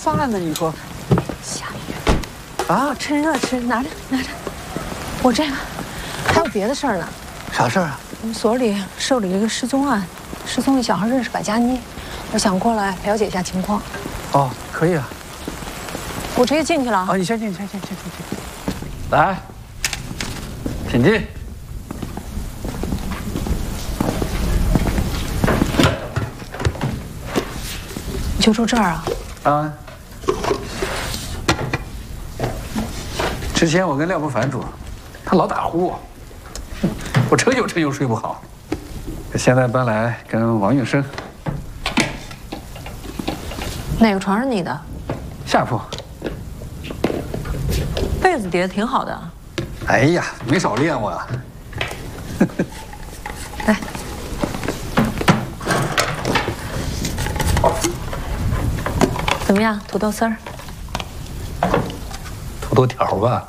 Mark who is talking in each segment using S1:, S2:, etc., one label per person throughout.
S1: 饭呢？你说，
S2: 下雨啊，吃吃，拿着。我这个还有别的事儿呢。
S1: 啥事儿啊？
S2: 我们所里受理了一个失踪案，失踪的小孩认识百家妮，我想过来了解一下情况。
S1: 哦，可以啊。
S2: 我直接进去了。
S1: 哦，你先进。来，请进。
S2: 你就住这儿啊？
S1: 啊。之前我跟廖不凡住，他老打呼，我成宿睡不好。现在搬来跟王运生。
S2: 哪个床是你的？
S1: 下铺。
S2: 被子叠得挺好的。
S1: 哎呀，没少练我啊。
S2: 来，怎么样？土豆丝儿？
S1: 土豆条吧。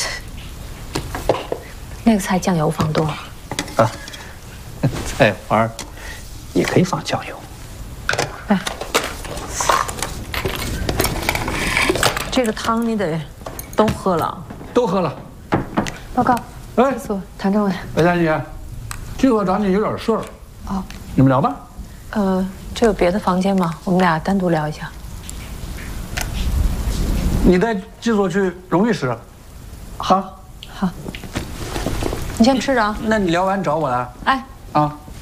S2: 那个菜酱油放多了。
S1: 啊，菜花也可以放酱油。
S2: 来，这个汤你得都喝了。
S1: 都喝了。
S2: 报告。
S1: 哎，
S2: 谭政委。
S1: 白佳妮，这个找你有点事儿。
S2: 哦。
S1: 你们聊吧。
S2: 这有别的房间吗？我们俩单独聊一下。
S1: 你带季所去荣誉室。好。
S2: 你先吃着啊。
S1: 那你聊完找我来。
S2: 哎。
S1: 啊。